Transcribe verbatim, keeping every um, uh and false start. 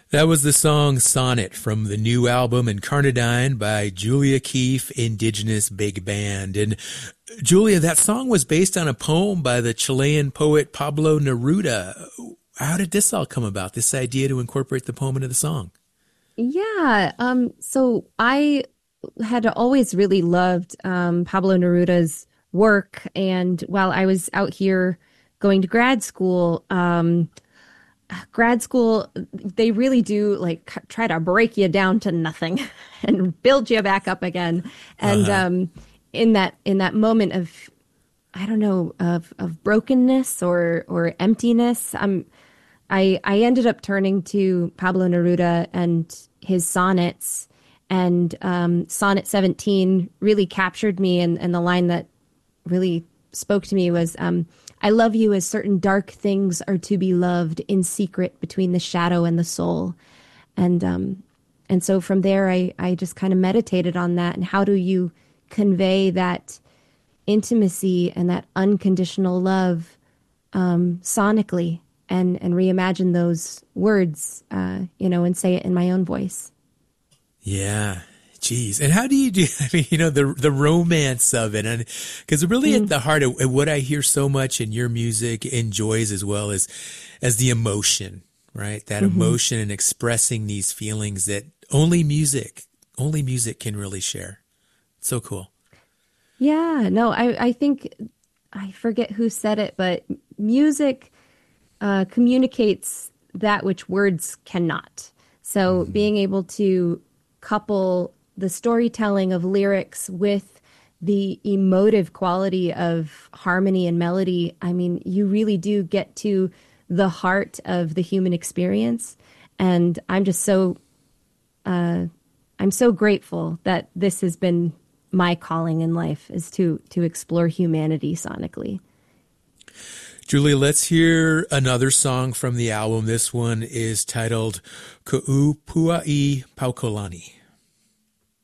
That was the song Sonnet from the new album Incarnadine by Julia Keefe, Indigenous Big Band. And Julia, that song was based on a poem by the Chilean poet Pablo Neruda. How did this all come about, this idea to incorporate the poem into the song? Yeah, um, so I had always really loved um, Pablo Neruda's work. And while I was out here going to grad school, um, grad school, they really do like try to break you down to nothing and build you back up again. And Uh-huh. um, in that in that moment of, I don't know, of of brokenness or or emptiness, I'm I I ended up turning to Pablo Neruda and his sonnets. And um, Sonnet seventeen really captured me, and, and the line that really spoke to me was, um, I love you as certain dark things are to be loved in secret between the shadow and the soul. And um, and so from there, I, I just kind of meditated on that. And how do you convey that intimacy and that unconditional love um, sonically, and, and reimagine those words, uh, you know, and say it in my own voice. Yeah. Geez. And how do you do, I mean, you know, the, the romance of it, and because really Mm. at the heart of what I hear so much in your music enjoys as well as, as the emotion, right? That Mm-hmm. emotion and expressing these feelings that only music, only music can really share. So cool. Yeah, no, I, I think, I forget who said it, but music uh, communicates that which words cannot. So Mm-hmm. being able to couple the storytelling of lyrics with the emotive quality of harmony and melody, I mean, you really do get to the heart of the human experience. And I'm just so, uh, I'm so grateful that this has been my calling in life, is to to explore humanity sonically. Julie, let's hear another song from the album. This one is titled Ku'upua'i Paukolani.